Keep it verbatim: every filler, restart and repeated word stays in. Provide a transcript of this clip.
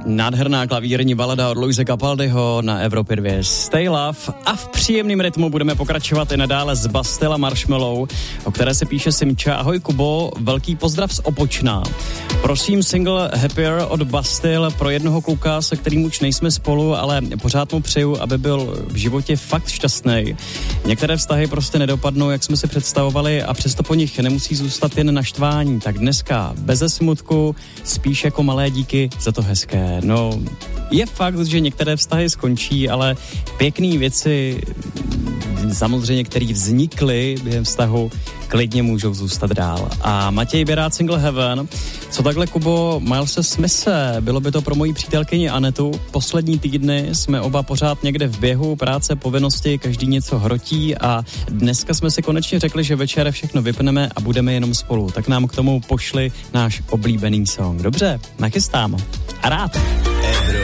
Nádherná klavírní balada od Luise Capaldiho na Evropě dva. Stay Love. A v příjemném rytmu budeme pokračovat i nadále s Bastille a Marshmallow, o které se píše Simča. Ahoj Kubo, velký pozdrav z Opočna. Prosím single Happier od Bastille pro jednoho kluka, se kterým už nejsme spolu, ale pořád mu přeju, aby byl v životě fakt šťastný. Některé vztahy prostě nedopadnou, jak jsme si představovali, a přesto po nich nemusí zůstat jen naštvání. Tak dneska beze smutku, spíš jako malé díky za to hezké. No, je fakt, že některé vztahy skončí, ale pěkný věci, samozřejmě, které vznikly během vztahu, klidně můžou zůstat dál. A Matěj Běrát single Heaven. Co takhle, Kubo, Milese Smithe? Bylo by to pro moji přítelkyni Anetu. Poslední týdny jsme oba pořád někde v běhu, práce, povinnosti, každý něco hrotí a dneska jsme si konečně řekli, že večer všechno vypneme a budeme jenom spolu. Tak nám k tomu pošli náš oblíbený song. Dobře, nachystám. A rád.